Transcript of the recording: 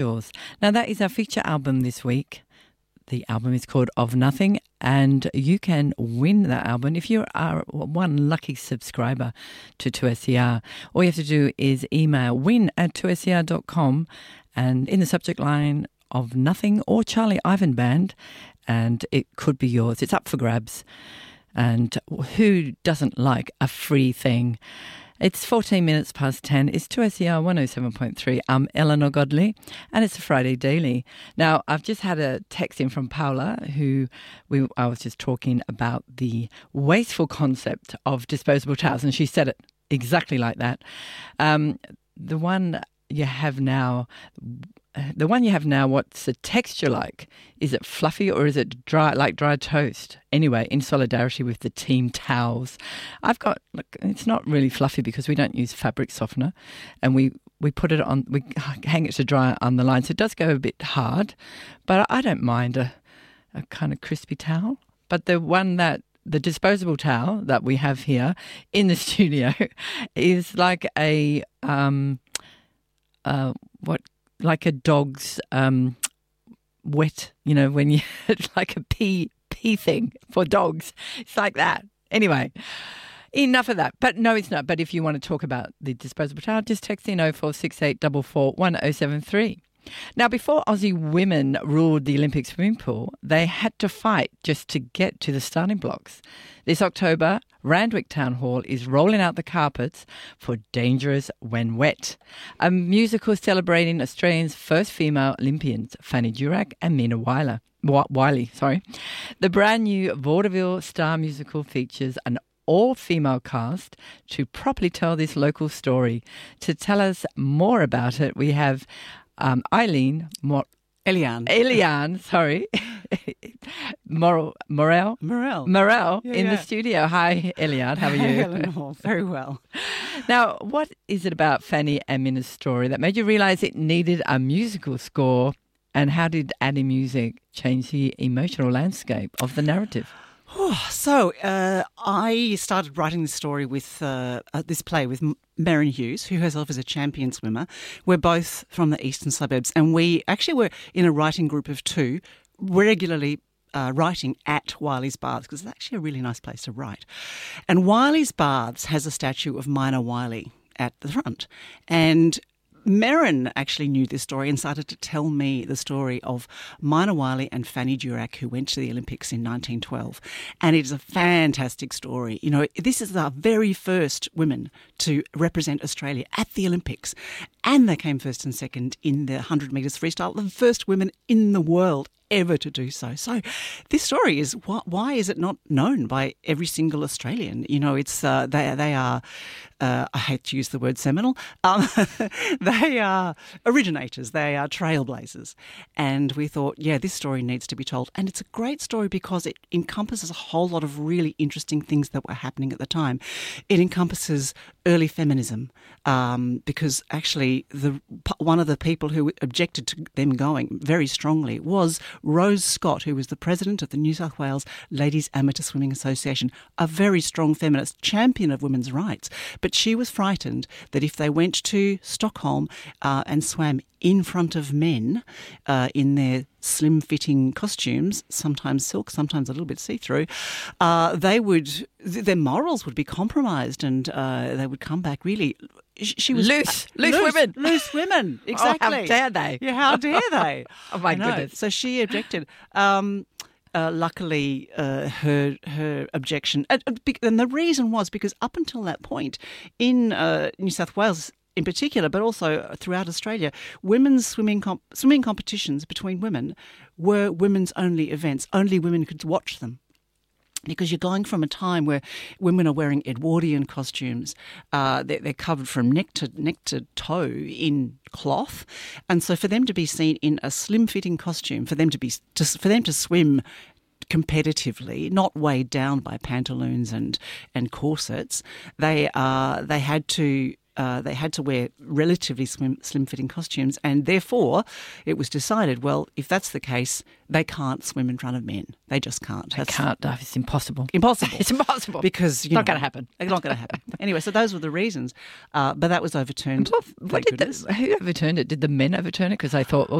Yours. Now, that is our feature album this week. The album is called Of Nothing, and you can win that album if you are one lucky subscriber to 2SER. All you have to do is email win@2ser.com and in the subject line Of Nothing or Charlie Ivan Band, and it could be yours. It's up for grabs. And who doesn't like a free thing? It's 14 minutes past 10. It's 2SER 107.3. I'm Eleanor Godley, and it's a Friday Daily. Now, I've just had a text in from Paula, I was just talking about the wasteful concept of disposable towels, and she said it exactly like that. The one you have now, what's the texture like? Is it fluffy or is it dry, like dry toast? Anyway, in solidarity with the team towels, it's not really fluffy because we don't use fabric softener, and we put it on, we hang it to dry on the line. So it does go a bit hard, but I don't mind a kind of crispy towel. But the disposable towel that we have here in the studio is like a, like a dog's wet, when you like a pee thing for dogs. It's like that. Anyway, enough of that. But no, it's not. But if you want to talk about the disposable towel, just text in 0468 44 1073. Now, before Aussie women ruled the Olympic swimming pool, they had to fight just to get to the starting blocks. This October, Randwick Town Hall is rolling out the carpets for Dangerous When Wet, a musical celebrating Australians' first female Olympians, Fanny Durack and Mina Wiley. The brand new vaudeville star musical features an all-female cast to properly tell this local story. To tell us more about it, we have Eliane Morel in the studio. Hi, Eliane. How are you? Eleanor, very well. Now, what is it about Fanny and Mina's story that made you realise it needed a musical score, and how did adding music change the emotional landscape of the narrative? So I started writing this story with this play with Merryn Hughes, who herself is a champion swimmer. We're both from the eastern suburbs, and we actually were in a writing group of two, regularly writing at Wiley's Baths, because it's actually a really nice place to write. And Wiley's Baths has a statue of Mina Wiley at the front, and Merryn actually knew this story and started to tell me the story of Mina Wiley and Fanny Durack, who went to the Olympics in 1912. And it is a fantastic story. This is the very first women to represent Australia at the Olympics. And they came first and second in the 100 metres freestyle, the first women in the world ever to do so. So this story is, why is it not known by every single Australian? It's they are, I hate to use the word seminal, they are originators, they are trailblazers. And we thought, this story needs to be told. And it's a great story because it encompasses a whole lot of really interesting things that were happening at the time. It encompasses early feminism, because actually one of the people who objected to them going very strongly was Rose Scott, who was the president of the New South Wales Ladies Amateur Swimming Association, a very strong feminist champion of women's rights. But she was frightened that if they went to Stockholm and swam in front of men in their slim-fitting costumes, sometimes silk, sometimes a little bit see-through, their morals would be compromised, and they would come back really. She was loose women. Loose women, exactly. Oh, how dare they? Yeah, how dare they? Oh, my goodness. So she objected. Luckily, her objection, and the reason was because up until that point, in New South Wales in particular, but also throughout Australia, women's swimming competitions between women were women's only events. Only women could watch them. Because you're going from a time where women are wearing Edwardian costumes, they're covered from neck to toe in cloth, and so for them to be seen in a slim-fitting costume, for them to swim competitively, not weighed down by pantaloons and corsets, they had to they had to wear relatively slim-fitting costumes, and therefore it was decided, well, if that's the case, they can't swim in front of men. They just can't. They can't. It's impossible. Impossible. It's impossible. Because it's not going to happen. It's not going to happen. Anyway, so those were the reasons. But that was overturned. Who overturned it? Did the men overturn it? Because they thought,